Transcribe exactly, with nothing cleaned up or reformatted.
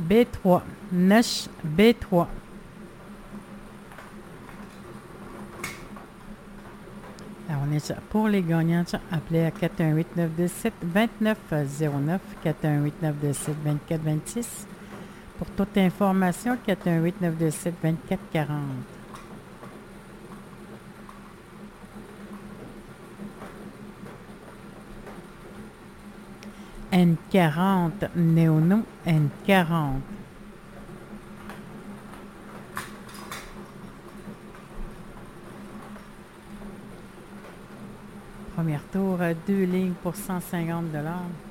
B trois. Neige B trois. Alors, on est ça. Pour les gagnants, appelez à quatre un huit neuf deux sept deux neuf zéro neuf, quatre un huit neuf deux sept deux quatre deux six. Pour toute information, quatre un huit neuf deux sept deux quatre quatre zéro. N quarante, Néono, N quarante. Premier tour, deux lignes pour cent cinquante dollars.